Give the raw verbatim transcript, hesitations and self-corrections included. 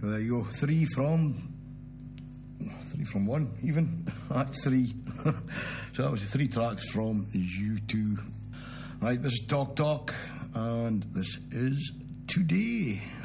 Well, there you go. Three from... Three from one, even. At three. So that was the three tracks from U two. Right, this is Talk Talk, and this is Today.